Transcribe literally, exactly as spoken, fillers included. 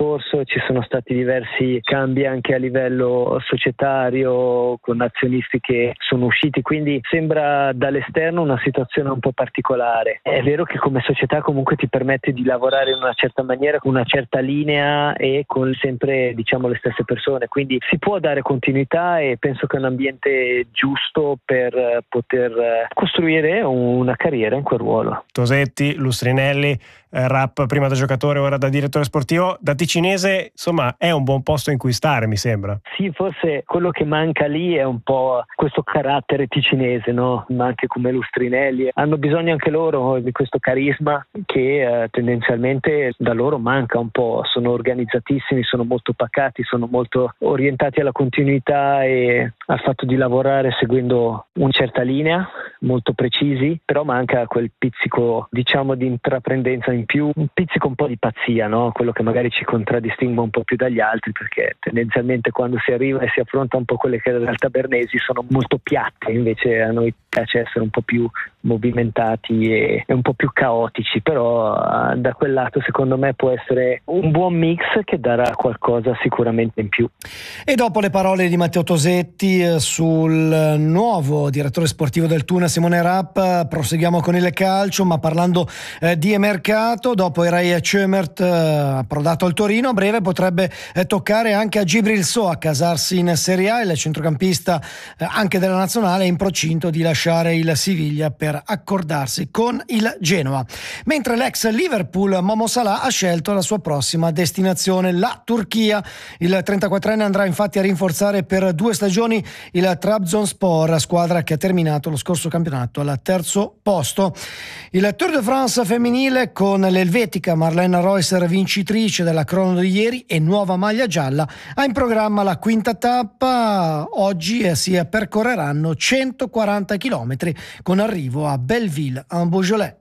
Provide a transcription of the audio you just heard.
scorso ci sono stati diversi cambi anche a livello societario, con azionisti che sono usciti, quindi sembra dall'esterno una situazione un po' particolare. È vero che come società comunque ti permette di lavorare in una certa maniera, con una certa linea e con sempre, diciamo, le stesse persone, quindi si può dare continuità e penso che è un ambiente giusto per poter costruire una carriera in quel ruolo. Tosetti, Lustrinelli, eh, Rapp prima da giocatore, ora da direttore sportivo, da ticinese, insomma è un buon posto in cui stare, mi sembra. Sì, forse quello che manca lì è un po' questo carattere ticinese, no? Ma anche come Lustrinelli hanno bisogno anche loro di questo carisma che eh, tendenzialmente da loro manca un po'. Sono organizzatissimi, sono molto pacati, sono molto orientati alla continuità e al fatto di lavorare seguendo una certa linea, molto precisi, però manca quel pizzico, diciamo, di intraprendenza in più, un pizzico un po' di pazzia, no? Quello che magari ci contraddistingue un po' più dagli altri, perché tendenzialmente quando si arriva e si affronta un po' quelle che in realtà bernesi sono molto piatte, invece a noi piace essere un po' più movimentati e, e un po' più caotici, però uh, da quel lato secondo me può essere un buon mix che darà qualcosa sicuramente in più. E dopo le parole di Matteo Tosetti eh, sul nuovo direttore sportivo del Thun, Simone Rapp, eh, proseguiamo con il calcio, ma parlando eh, di mercato. Dopo Eray Cömert, eh, approdato al Torino, a breve potrebbe eh, toccare anche a Djibril Sow a casarsi in Serie A. Il centrocampista eh, anche della nazionale è in procinto di lasciare il Siviglia per accordarsi con il Genoa, mentre l'ex Liverpool Momo Salah ha scelto la sua prossima destinazione, la Turchia. Il trentaquattrenne andrà infatti a rinforzare per due stagioni il Trabzonspor, squadra che ha terminato lo scorso campionato al terzo posto. Il Tour de France femminile, con l'elvetica Marlene Reusser vincitrice della crono di ieri e nuova maglia gialla, ha in programma la quinta tappa. Oggi si percorreranno centoquaranta chilometri con arrivo a Belleville en Beaujolais.